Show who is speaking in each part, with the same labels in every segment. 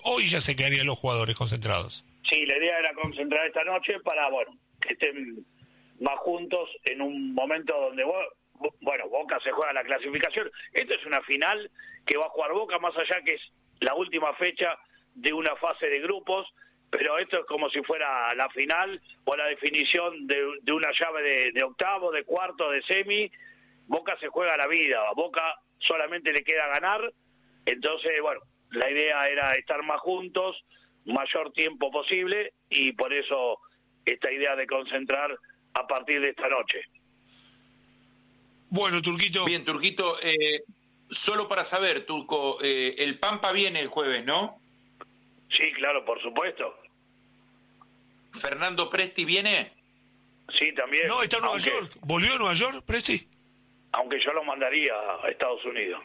Speaker 1: hoy ya se quedarían los jugadores concentrados.
Speaker 2: Sí, la idea era concentrar esta noche para, que estén más juntos en un momento donde, Boca se juega la clasificación. Esto es una final que va a jugar Boca, más allá que es la última fecha de una fase de grupos, pero esto es como si fuera la final o la definición de una llave de octavo, de cuarto, de semi. Boca se juega la vida, a Boca solamente le queda ganar, entonces, la idea era estar más juntos, mayor tiempo posible, y por eso esta idea de concentrar a partir de esta noche.
Speaker 1: Bueno, Turquito.
Speaker 3: Bien, Turquito, solo para saber, Turco, el Pampa viene el jueves, ¿no?
Speaker 2: Sí, claro, por supuesto.
Speaker 3: ¿Fernando Presti viene?
Speaker 2: Sí, también.
Speaker 1: No, está en Nueva York. ¿Volvió a Nueva York, Presti?
Speaker 2: Aunque yo lo mandaría a Estados Unidos.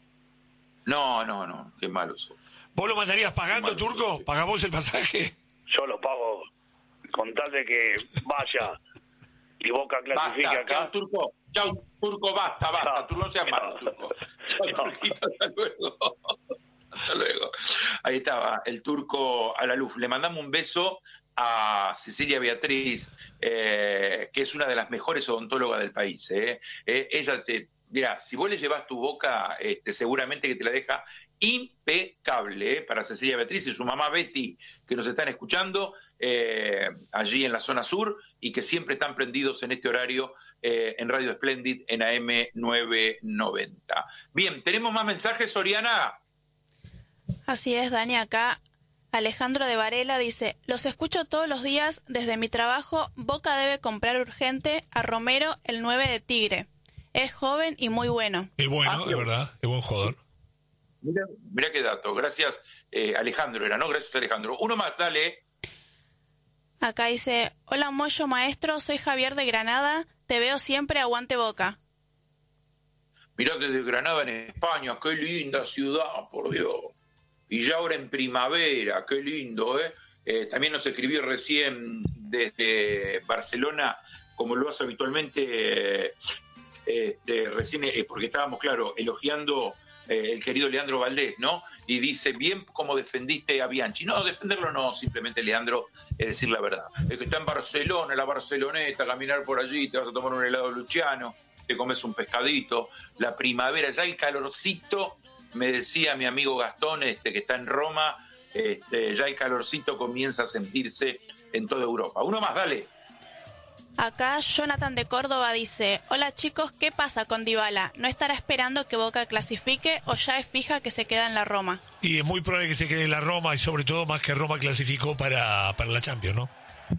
Speaker 3: No, qué malo sos.
Speaker 1: ¿Vos lo mandarías pagando, Turco? ¿Pagamos el pasaje?
Speaker 2: Yo lo pago con tal de que vaya y Boca clasifique acá.
Speaker 3: Chau, Turco, basta.
Speaker 2: No,
Speaker 3: Tú no seas malo, Turco. Chau, Turquito, hasta luego. Ahí estaba, el Turco a la luz. Le mandamos un beso a Cecilia Beatriz, que es una de las mejores odontólogas del país. Ella mirá, si vos le llevas tu boca, seguramente que te la deja impecable, para Cecilia Beatriz y su mamá Betty, que nos están escuchando allí en la zona sur y que siempre están prendidos en este horario en Radio Splendid en AM 990. Bien, ¿tenemos más mensajes, Oriana?
Speaker 4: Así es, Dani, acá Alejandro de Varela dice: los escucho todos los días desde mi trabajo. Boca debe comprar urgente a Romero, el 9 de Tigre. Es joven y muy bueno.
Speaker 1: Es bueno, de verdad, es buen jugador.
Speaker 3: Mira qué dato. Gracias, Alejandro. Gracias, Alejandro. Uno más, dale.
Speaker 4: Acá dice: hola, Moyo maestro, soy Javier de Granada. Te veo siempre, aguante Boca.
Speaker 3: Mirá, desde Granada en España, qué linda ciudad, por Dios. Y ya ahora en primavera, qué lindo, ¿eh? También nos escribió recién desde Barcelona, como lo hace habitualmente, recién, porque estábamos, claro, elogiando el querido Leandro Valdés, ¿no? Y dice, bien como defendiste a Bianchi. No, defenderlo no, simplemente, Leandro, es decir la verdad. El que está en Barcelona, la Barceloneta, caminar por allí, te vas a tomar un helado Luciano, te comes un pescadito, la primavera, ya el calorcito, me decía mi amigo Gastón, que está en Roma, ya el calorcito comienza a sentirse en toda Europa. Uno más, dale.
Speaker 4: Acá Jonathan de Córdoba dice: hola chicos, ¿qué pasa con Dybala? ¿No estará esperando que Boca clasifique o ya es fija que se queda en la Roma?
Speaker 1: Y es muy probable que se quede en la Roma, y sobre todo más que Roma clasificó para la Champions, ¿no?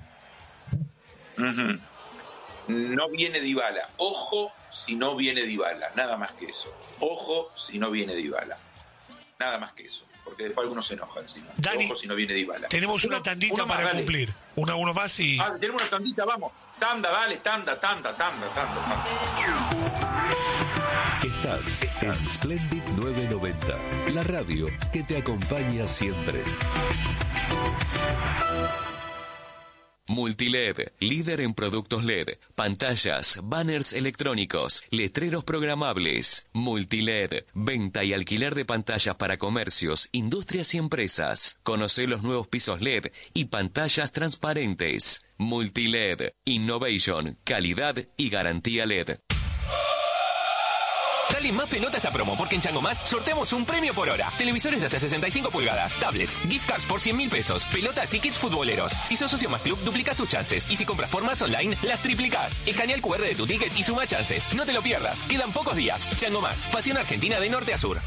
Speaker 3: Uh-huh. No viene Dybala. Ojo si no viene Dybala, nada más que eso. Ojo si no viene Dybala, nada más que eso, porque después algunos se enojan encima.
Speaker 1: Dani,
Speaker 3: ojo si no viene Dybala.
Speaker 1: Tenemos una tandita para
Speaker 3: más,
Speaker 1: cumplir. Uno más y...
Speaker 3: tenemos una tandita, vamos. Tanda, dale, tanda.
Speaker 5: Estás en Splendid 990, la radio que te acompaña siempre. Multiled, líder en productos LED, pantallas, banners electrónicos, letreros programables. Multiled, venta y alquiler de pantallas para comercios, industrias y empresas. Conoce los nuevos pisos LED y pantallas transparentes. Multiled, innovation, calidad y garantía LED.
Speaker 6: Dale más pelota a esta promo, porque en Chango Más sorteamos un premio por hora. Televisores de hasta 65 pulgadas, tablets, gift cards por 100.000 pesos, pelotas y kits futboleros. Si sos socio Más Club, duplicas tus chances. Y si compras por Más Online, las triplicás. Escanea el QR de tu ticket y suma chances. No te lo pierdas. Quedan pocos días. Chango Más. Pasión argentina de norte a sur.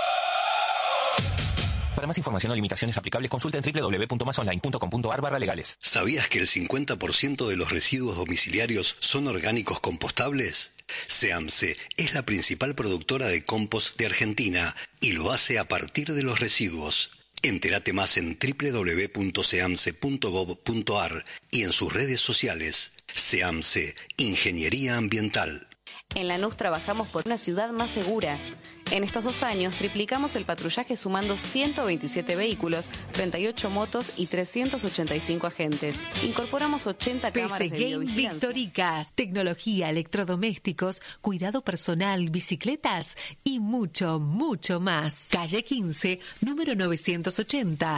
Speaker 6: Para más información o limitaciones aplicables, consulta en www.masonline.com.ar/legales.
Speaker 5: ¿Sabías que el 50% de los residuos domiciliarios son orgánicos compostables? SEAMSE es la principal productora de compost de Argentina y lo hace a partir de los residuos. Entérate más en www.seamse.gov.ar y en sus redes sociales. SEAMSE, Ingeniería Ambiental.
Speaker 7: En Lanús trabajamos por una ciudad más segura. En estos 2 años triplicamos el patrullaje sumando 127 vehículos, 38 motos y 385 agentes. Incorporamos 80 cámaras de videovigilancia.
Speaker 8: Victoricas, tecnología, electrodomésticos, cuidado personal, bicicletas y mucho, mucho más. Calle 15, número 980.